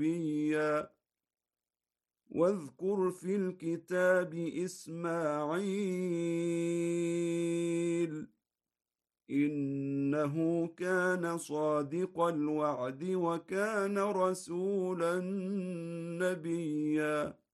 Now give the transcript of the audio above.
نبيا واذكر في الكتاب إسماعيل إنه كان صادق الوعد وكان رسولا نبيا